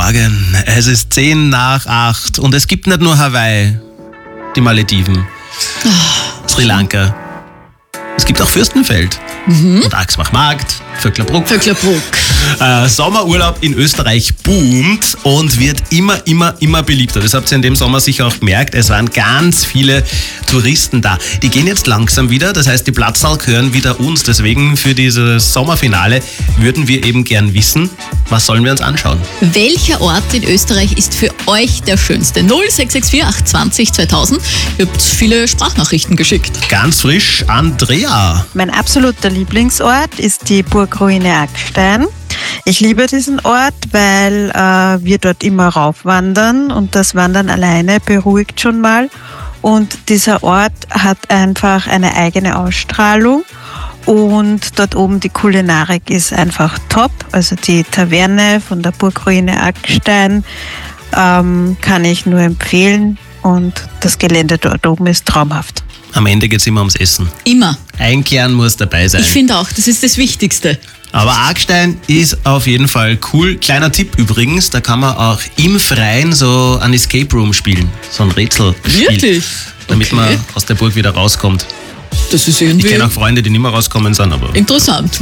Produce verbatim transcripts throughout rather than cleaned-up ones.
Morgen. Es ist zehn nach acht und es gibt nicht nur Hawaii, die Malediven, oh. Sri Lanka. Es gibt auch Fürstenfeld mhm. und Axmach-Markt, Vöcklerbruck. Vöcklerbruck. Äh, Sommerurlaub in Österreich boomt und wird immer, immer, immer beliebter. Das habt ihr in dem Sommer sicher auch gemerkt. Es waren ganz viele Touristen da. Die gehen jetzt langsam wieder. Das heißt, die Platzsaal gehören wieder uns. Deswegen für dieses Sommerfinale würden wir eben gern wissen, was sollen wir uns anschauen? Welcher Ort in Österreich ist für euch der schönste? null sechs sechs vier acht zwei null zweitausend. Ihr habt viele Sprachnachrichten geschickt. Ganz frisch, Andrea. Mein absoluter Lieblingsort ist die Burgruine Aggstein. Ich liebe diesen Ort, weil äh, wir dort immer raufwandern und das Wandern alleine beruhigt schon mal. Und dieser Ort hat einfach eine eigene Ausstrahlung und dort oben die Kulinarik ist einfach top. Also die Taverne von der Burgruine Aggstein ähm, kann ich nur empfehlen und das Gelände dort oben ist traumhaft. Am Ende geht es immer ums Essen. Immer. Einkehren muss dabei sein. Ich finde auch, das ist das Wichtigste. Aber Aggstein ist auf jeden Fall cool. Kleiner Tipp übrigens, da kann man auch im Freien so ein Escape Room spielen. So ein Rätselspiel. Wirklich? Damit Okay. man aus der Burg wieder rauskommt. Das ist irgendwie Ich kenne auch Freunde, die nicht mehr rauskommen sind, aber interessant.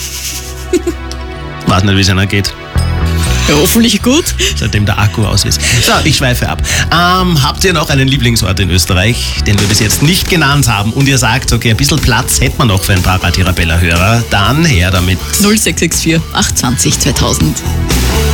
weiß nicht, wie es einer geht, Ja, hoffentlich gut. seitdem der Akku aus ist. So, ich schweife ab. Ähm, habt ihr noch einen Lieblingsort in Österreich, den wir bis jetzt nicht genannt haben und ihr sagt, okay, ein bisschen Platz hätte man noch für ein paar Radio Arabella-Hörer, dann her damit. null sechs sechs vier acht zwei null zweitausend.